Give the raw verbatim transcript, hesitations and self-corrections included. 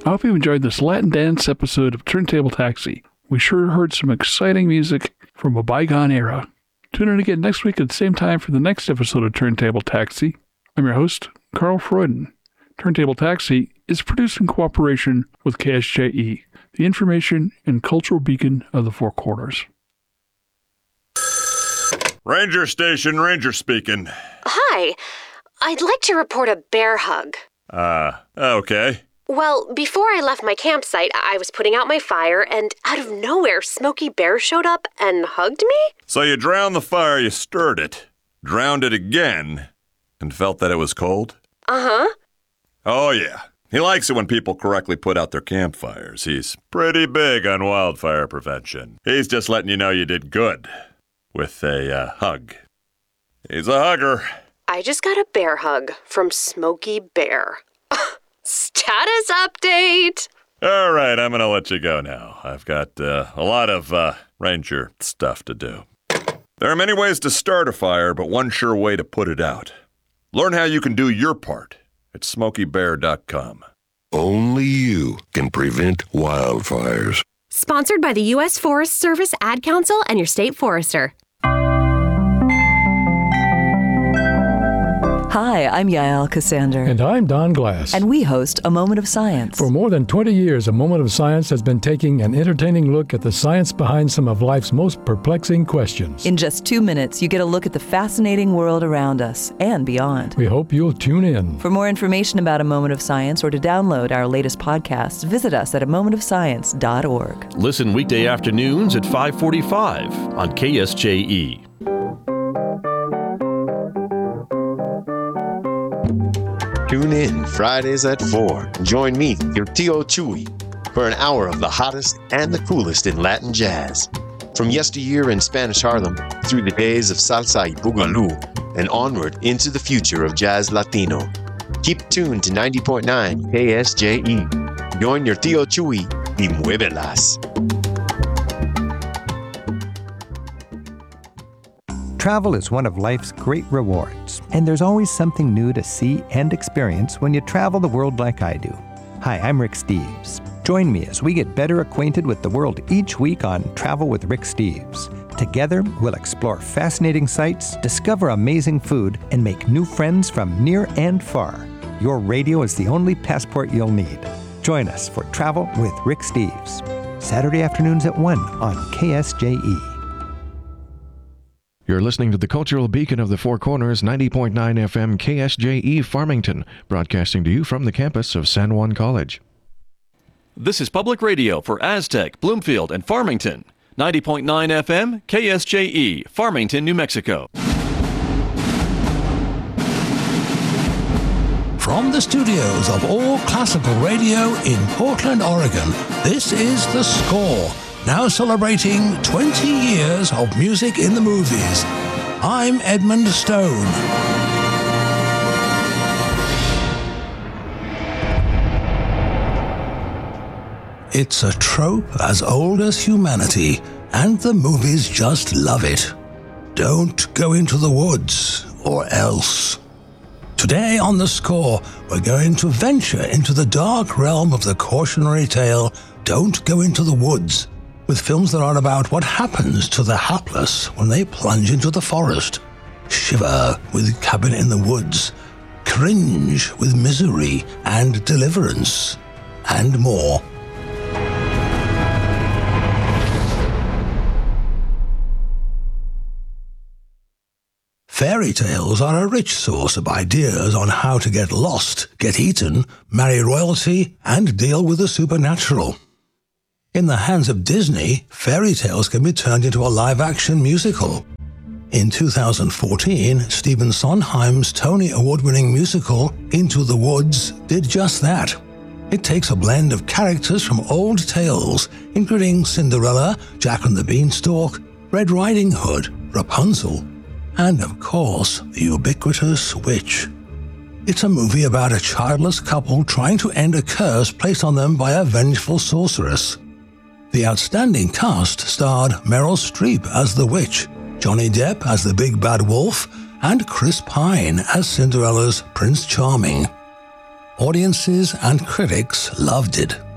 I hope you enjoyed this Latin dance episode of Turntable Taxi. We sure heard some exciting music from a bygone era. Tune in again next week at the same time for the next episode of Turntable Taxi. I'm your host, Carl Freuden. Turntable Taxi is produced in cooperation with K S J E, the information and cultural beacon of the Four Corners. Ranger Station, Ranger speaking. Hi. I'd like to report a bear hug. Uh, okay. Well, before I left my campsite, I was putting out my fire, and out of nowhere, Smokey Bear showed up and hugged me? So you drowned the fire, you stirred it, drowned it again, and felt that it was cold? Uh-huh. Oh, yeah. He likes it when people correctly put out their campfires. He's pretty big on wildfire prevention. He's just letting you know you did good with a uh, hug. He's a hugger. I just got a bear hug from Smokey Bear. Status update! All right, I'm going to let you go now. I've got uh, a lot of uh, ranger stuff to do. There are many ways to start a fire, but one sure way to put it out. Learn how you can do your part at smokey bear dot com. Only you can prevent wildfires. Sponsored by the U S Forest Service, Ad Council, and your state forester. Hi, I'm Yael Cassander. And I'm Don Glass. And we host A Moment of Science. For more than twenty years, A Moment of Science has been taking an entertaining look at the science behind some of life's most perplexing questions. In just two minutes, you get a look at the fascinating world around us and beyond. We hope you'll tune in. For more information about A Moment of Science or to download our latest podcasts, visit us at a moment of science dot org. Listen weekday afternoons at five forty-five on K S J E. Tune in Fridays at four. Join me, your Tio Chuy, for an hour of the hottest and the coolest in Latin jazz. From yesteryear in Spanish Harlem through the days of salsa y boogaloo and onward into the future of jazz Latino. Keep tuned to ninety point nine K S J E. Join your Tio Chuy y muévelas. Travel is one of life's great rewards, and there's always something new to see and experience when you travel the world like I do. Hi, I'm Rick Steves. Join me as we get better acquainted with the world each week on Travel with Rick Steves. Together, we'll explore fascinating sights, discover amazing food, and make new friends from near and far. Your radio is the only passport you'll need. Join us for Travel with Rick Steves, Saturday afternoons at one on K S J E. You're listening to the Cultural Beacon of the Four Corners, ninety point nine F M K S J E Farmington, broadcasting to you from the campus of San Juan College. This is Public Radio for Aztec, Bloomfield, and Farmington. ninety point nine F M K S J E, Farmington, New Mexico. From the studios of All Classical Radio in Portland, Oregon, this is The Score. Now celebrating twenty years of music in the movies. I'm Edmund Stone. It's a trope as old as humanity, and the movies just love it. Don't go into the woods, or else. Today on The Score, we're going to venture into the dark realm of the cautionary tale, Don't Go Into the Woods, with films that are about what happens to the hapless when they plunge into the forest. Shiver with Cabin in the Woods, cringe with Misery and Deliverance, and more. Fairy tales are a rich source of ideas on how to get lost, get eaten, marry royalty, and deal with the supernatural. In the hands of Disney, fairy tales can be turned into a live-action musical. In two thousand fourteen, Stephen Sondheim's Tony Award-winning musical, Into the Woods, did just that. It takes a blend of characters from old tales, including Cinderella, Jack and the Beanstalk, Red Riding Hood, Rapunzel, and, of course, the ubiquitous witch. It's a movie about a childless couple trying to end a curse placed on them by a vengeful sorceress. The outstanding cast starred Meryl Streep as the witch, Johnny Depp as the big bad wolf, and Chris Pine as Cinderella's Prince Charming. Audiences and critics loved it.